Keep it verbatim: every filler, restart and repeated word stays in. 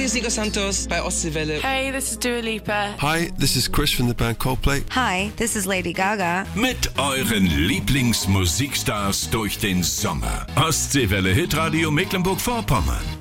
ist Nico Santos bei Ostseewelle. Hey, this is Dua Lipa. Hi, this is Chris from the band Coldplay. Hi, this is Lady Gaga. Mit euren Lieblingsmusikstars durch den Sommer. Ostseewelle Hitradio Mecklenburg-Vorpommern.